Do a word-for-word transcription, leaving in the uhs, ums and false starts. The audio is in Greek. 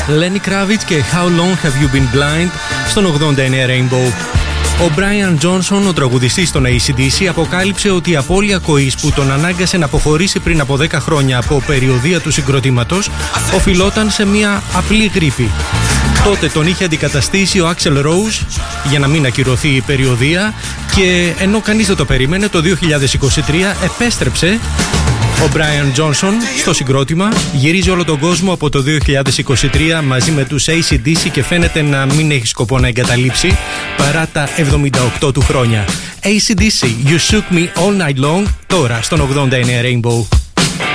Lenny Kravitz και How Long Have You Been Blind στον ογδόντα εννέα Rainbow. Ο Brian Johnson, ο τραγουδιστής των έι σι ντι σι, αποκάλυψε ότι η απώλεια ακοής που τον ανάγκασε να αποχωρήσει πριν από δέκα χρόνια από περιοδεία του συγκροτήματος οφειλόταν σε μια απλή γρίπη. Τότε τον είχε αντικαταστήσει ο Axl Rose για να μην ακυρωθεί η περιοδεία και ενώ κανείς δεν το περίμενε, το δύο χιλιάδες είκοσι τρία επέστρεψε ο Brian Johnson στο συγκρότημα, γυρίζει όλο τον κόσμο από το δύο χιλιάδες είκοσι τρία μαζί με τους έι σι ντι σι και φαίνεται να μην έχει σκοπό να εγκαταλείψει παρά τα εβδομήντα οκτώ του χρόνια. έι σι ντι σι, You Shook Me All Night Long, τώρα στον ογδόντα εννέα Rainbow.